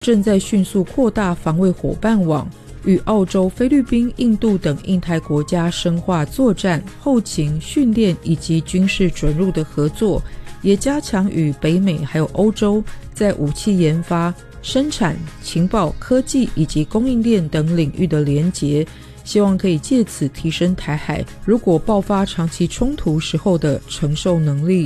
正在迅速扩大防卫伙伴网，与澳洲、菲律宾、印度等印太国家深化作战、后勤、训练以及军事准入的合作，也加强与北美还有欧洲在武器研发、生产、情报、科技以及供应链等领域的连结，希望可以借此提升台海如果爆发长期冲突时候的承受能力。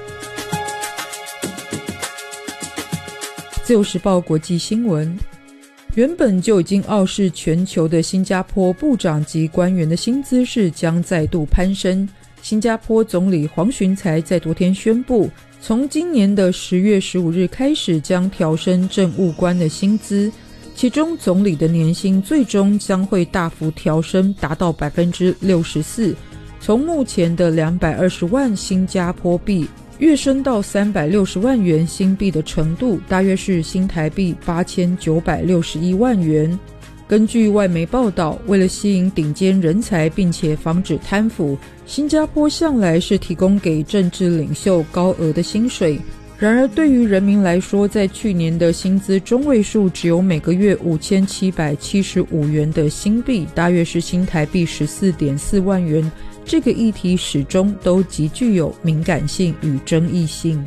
自由时报国际新闻，原本就已经傲视全球的新加坡部长级官员的薪资是将再度攀升。新加坡总理黄循财在昨天宣布，从今年的10月15日开始将调升政务官的薪资，其中总理的年薪最终将会大幅调升达到 64%， 从目前的220万新加坡币跃升到360万元新币的程度，大约是新台币8961万元。根据外媒报道，为了吸引顶尖人才并且防止贪腐，新加坡向来是提供给政治领袖高额的薪水。然而对于人民来说，在去年的薪资中位数只有每个月5775元的新币，大约是新台币14.4万元，这个议题始终都极具有敏感性与争议性。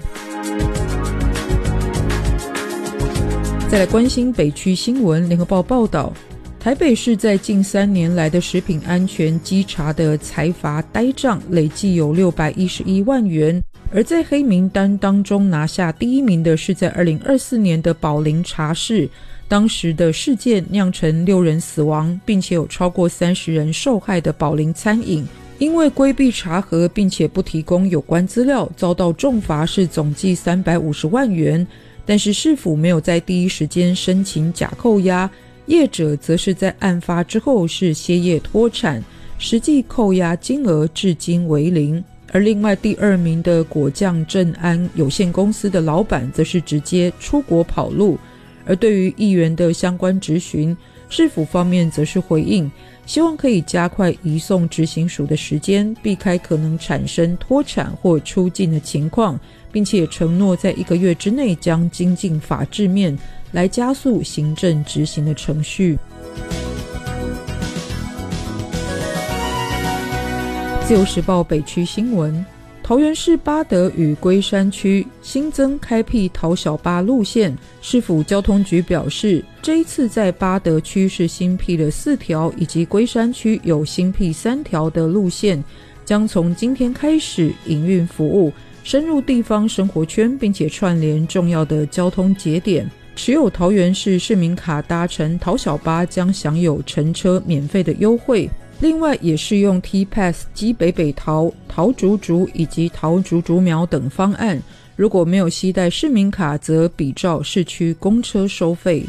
再来关心北区新闻，联合报报道，台北市在近3年来的食品安全稽查的财罚呆账累计有611万元，而在黑名单当中拿下第一名的是在2024年的宝林茶室，当时的事件酿成6人死亡，并且有超过30人受害的宝林餐饮，因为规避查核并且不提供有关资料，遭到重罚是总计350万元。但是市府没有在第一时间申请假扣押，业者则是在案发之后是歇业脱产，实际扣押金额至今为0。而另外第2名的果酱正安有限公司的老板则是直接出国跑路。而对于议员的相关质询，市府方面则是回应，希望可以加快移送执行署的时间，避开可能产生脱产或出境的情况，并且承诺在1个月之内将精进法制面，来加速行政执行的程序。自由时报北区新闻，桃园市八德与龟山区新增开辟桃小巴路线，市府交通局表示，这一次在八德区是新辟了4条，以及龟山区有新辟3条的路线，将从今天开始营运服务，深入地方生活圈，并且串联重要的交通节点。持有桃园市市民卡搭乘桃小巴将享有乘车免费的优惠，另外也适用 T-Pass 基北北桃、桃竹竹以及桃竹竹苗等方案，如果没有携带市民卡则比照市区公车收费。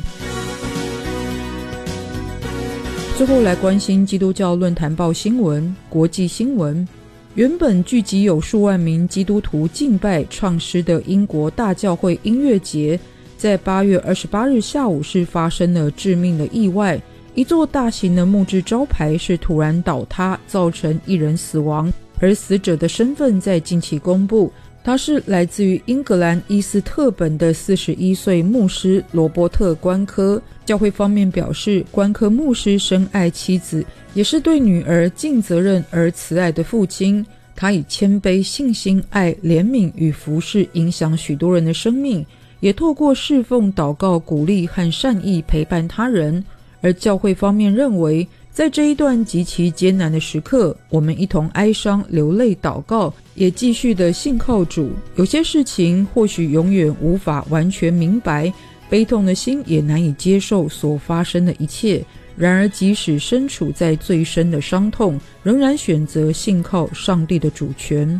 最后来关心基督教论坛报新闻，国际新闻，原本聚集有数万名基督徒敬拜唱诗的英国大教会音乐节，在8月28日下午是发生了致命的意外，一座大型的木质招牌是突然倒塌，造成1人死亡，而死者的身份在近期公布，他是来自于英格兰伊斯特本的41岁牧师罗伯特·关科。教会方面表示，关科牧师深爱妻子，也是对女儿尽责任而慈爱的父亲，他以谦卑、信心、爱、怜悯与服事影响许多人的生命，也透过侍奉、祷告、鼓励和善意陪伴他人。而教会方面认为，在这一段极其艰难的时刻，我们一同哀伤、流泪、祷告，也继续的信靠主。有些事情或许永远无法完全明白，悲痛的心也难以接受所发生的一切，然而即使身处在最深的伤痛，仍然选择信靠上帝的主权。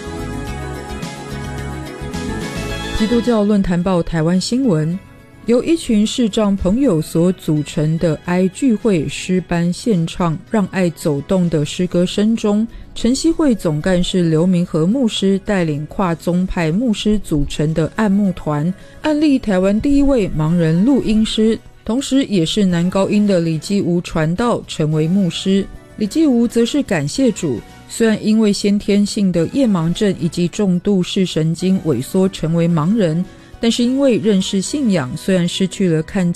基督教论坛报台湾新闻，由一群视障朋友所组成的哀聚会诗班献唱《让爱走动》的诗歌声中，晨曦会总干事刘明和牧师带领跨宗派牧师组成的按牧团，案例台湾第一位盲人录音师，同时也是男高音的李基吾传道成为牧师。李基吾则是感谢主，虽然因为先天性的夜盲症以及重度视神经萎缩成为盲人， 但是因为认识信仰，虽然失去了看